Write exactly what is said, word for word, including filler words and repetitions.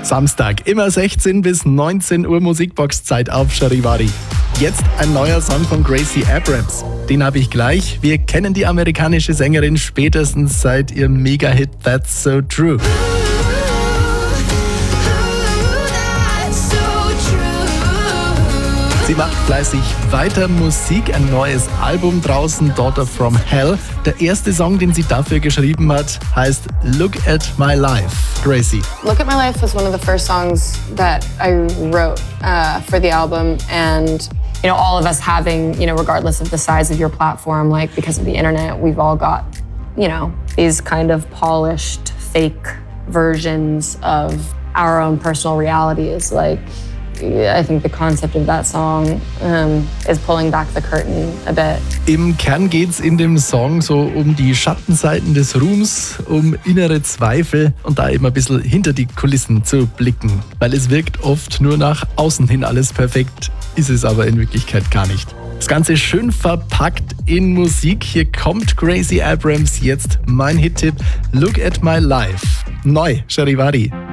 Samstag, immer sechzehn bis neunzehn Uhr Musikbox-Zeit auf Charivari. Jetzt ein neuer Song von Gracie Abrams. Den habe ich gleich. Wir kennen die amerikanische Sängerin spätestens seit ihrem Mega-Hit That's So True. Sie macht fleißig weiter Musik, ein neues Album draußen, Daughter from Hell. Der erste Song, den sie dafür geschrieben hat, heißt Look at My Life. Gracie. Look at My Life was one of the first songs that I wrote uh, for the album, and you know, all of us having, you know, regardless of the size of your platform, like because of the internet, we've all got, you know, these kind of polished, fake versions of our own personal realities. Like, I think the concept of that song um, is pulling back the curtain a bit. Im Kern geht's in dem Song so um die Schattenseiten des Ruhms, um innere Zweifel und da eben ein bisschen hinter die Kulissen zu blicken. Weil es wirkt oft nur nach außen hin alles perfekt, ist es aber in Wirklichkeit gar nicht. Das Ganze schön verpackt in Musik. Hier kommt Gracie Abrams jetzt, mein Hit-Tipp, Look at My Life. Neu, Charivari.